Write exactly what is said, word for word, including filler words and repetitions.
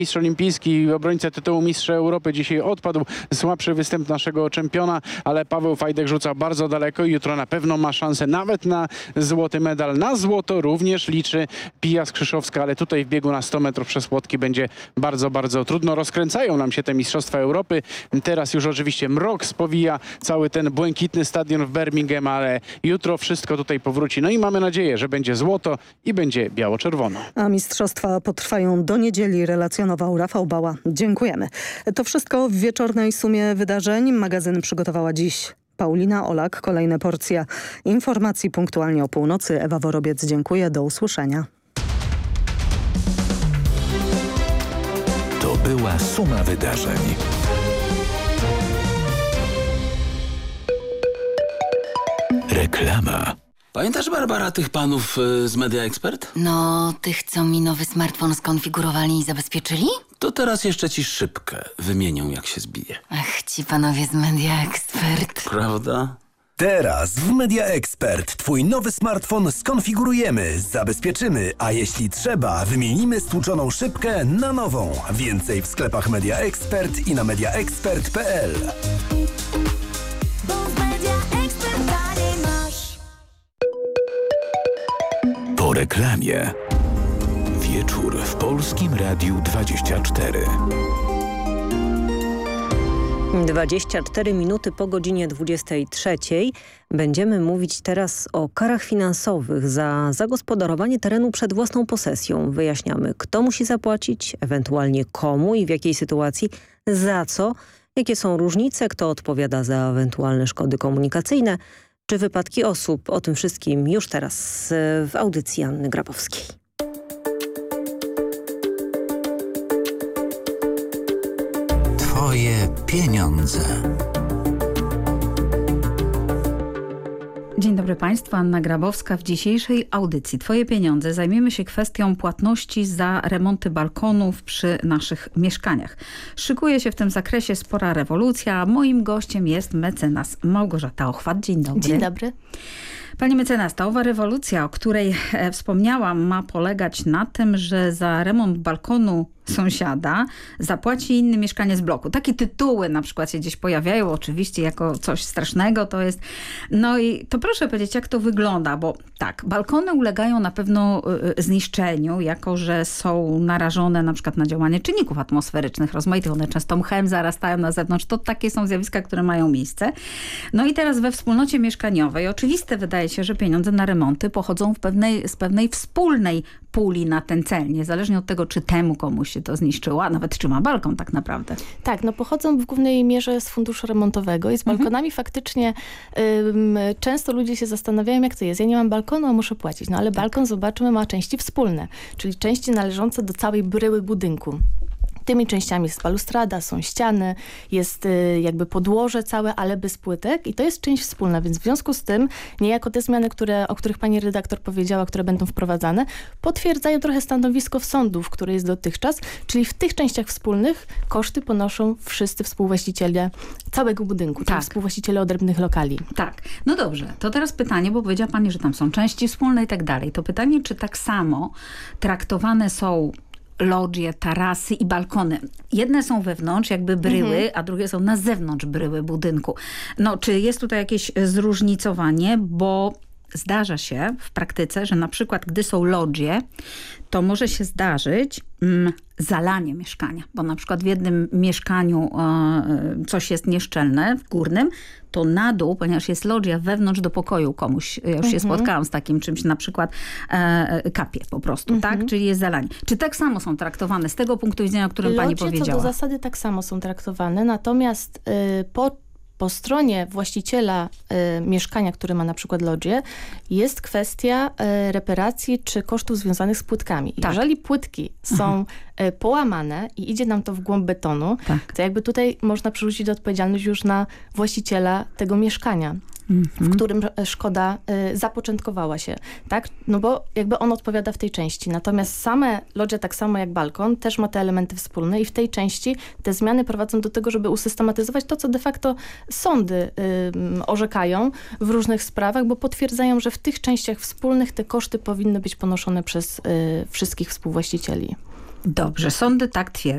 Mistrz olimpijski, obrońca tytułu mistrza Europy dzisiaj odpadł. Słabszy występ naszego czempiona, ale Paweł Fajdek rzuca bardzo daleko i jutro na pewno ma szansę nawet na złoty medal. Na złoto również liczy Pia Skrzyszowska, ale tutaj w biegu na sto metrów przez płotki będzie bardzo, bardzo trudno. Rozkręcają nam się te Mistrzostwa Europy. Teraz już oczywiście mrok spowija cały ten błękitny stadion w Birmingham, ale jutro wszystko tutaj powróci. No i mamy nadzieję, że będzie złoto i będzie biało-czerwono. A mistrzostwa potrwają do niedzieli, relacjonował Rafał Bała. Dziękujemy. To wszystko w wieczornej sumie wydarzeń. Magazyn przygotowała dziś Paulina Olak. Kolejne porcje informacji punktualnie o północy. Ewa Worobiec, dziękuję. Do usłyszenia. To była suma wydarzeń. Reklama. Pamiętasz, Barbara, tych panów y, z Media Expert? No, tych, co mi nowy smartfon skonfigurowali i zabezpieczyli? To teraz jeszcze ci szybkę wymienią, jak się zbije. Ach, ci panowie z Media Expert. Prawda? Teraz w Media Expert Twój nowy smartfon skonfigurujemy, zabezpieczymy, a jeśli trzeba, wymienimy stłuczoną szybkę na nową. Więcej w sklepach Media Expert i na media expert kropka p l. Po reklamie. Wieczór w Polskim Radiu dwadzieścia cztery. dwadzieścia cztery minuty po godzinie dwudziestej trzeciej. Będziemy mówić teraz o karach finansowych za zagospodarowanie terenu przed własną posesją. Wyjaśniamy, kto musi zapłacić, ewentualnie komu i w jakiej sytuacji, za co, jakie są różnice, kto odpowiada za ewentualne szkody komunikacyjne czy wypadki osób. O tym wszystkim już teraz w audycji Anny Grabowskiej. Twoje pieniądze. Dzień dobry Państwu, Anna Grabowska. W dzisiejszej audycji Twoje pieniądze zajmiemy się kwestią płatności za remonty balkonów przy naszych mieszkaniach. Szykuje się w tym zakresie spora rewolucja, a moim gościem jest mecenas Małgorzata Ochwat. Dzień dobry. Dzień dobry. Pani mecenas, ta owa rewolucja, o której e, wspomniałam, ma polegać na tym, że za remont balkonu sąsiada zapłaci inny mieszkaniec z bloku. Takie tytuły na przykład się gdzieś pojawiają, oczywiście jako coś strasznego to jest. No i to proszę powiedzieć, jak to wygląda, bo tak, balkony ulegają na pewno y, zniszczeniu, jako że są narażone na przykład na działanie czynników atmosferycznych rozmaitych. One często mchem zarastają na zewnątrz. To takie są zjawiska, które mają miejsce. No i teraz we wspólnocie mieszkaniowej oczywiste wydaje się, że pieniądze na remonty pochodzą w pewnej, z pewnej wspólnej puli na ten cel, niezależnie od tego, czy temu komuś się to zniszczyło, a nawet czy ma balkon tak naprawdę. Tak, no pochodzą w głównej mierze z funduszu remontowego i z balkonami mhm. faktycznie ym, często ludzie się zastanawiają, jak to jest. Ja nie mam balkonu, a muszę płacić. No ale balkon, zobaczmy, ma części wspólne, czyli części należące do całej bryły budynku. Tymi częściami jest balustrada, są ściany, jest y, jakby podłoże całe, ale bez płytek i to jest część wspólna, więc w związku z tym niejako te zmiany, które, o których pani redaktor powiedziała, które będą wprowadzane, potwierdzają trochę stanowisko sądów, które jest dotychczas, czyli w tych częściach wspólnych koszty ponoszą wszyscy współwłaściciele całego budynku, tak. czyli współwłaściciele odrębnych lokali. Tak, no dobrze, to teraz pytanie, bo powiedziała pani, że tam są części wspólne i tak dalej. To pytanie, czy tak samo traktowane są lodżie, tarasy i balkony. Jedne są wewnątrz, jakby bryły, mhm. a drugie są na zewnątrz bryły budynku. No, czy jest tutaj jakieś zróżnicowanie, bo zdarza się w praktyce, że na przykład gdy są lodżie, to może się zdarzyć mm, zalanie mieszkania, bo na przykład w jednym mieszkaniu e, coś jest nieszczelne, w górnym, to na dół, ponieważ jest lodżia wewnątrz do pokoju komuś, ja już się mhm. spotkałam z takim czymś, na przykład e, kapie po prostu, mhm. tak? Czyli jest zalanie. Czy tak samo są traktowane z tego punktu widzenia, o którym Lodże pani powiedziała? Co do zasady tak samo są traktowane, natomiast y, po Po stronie właściciela y, mieszkania, który ma na przykład lodżię, jest kwestia y, reparacji czy kosztów związanych z płytkami. Tak. Jeżeli płytki są y, połamane i idzie nam to w głąb betonu, tak. to jakby tutaj można przerzucić odpowiedzialność już na właściciela tego mieszkania. w którym szkoda y, zapoczątkowała się, tak? No bo jakby on odpowiada w tej części. Natomiast same lodże, tak samo jak balkon, też ma te elementy wspólne i w tej części te zmiany prowadzą do tego, żeby usystematyzować to, co de facto sądy y, orzekają w różnych sprawach, bo potwierdzają, że w tych częściach wspólnych te koszty powinny być ponoszone przez y, wszystkich współwłaścicieli. Dobrze, sądy tak twierdzą.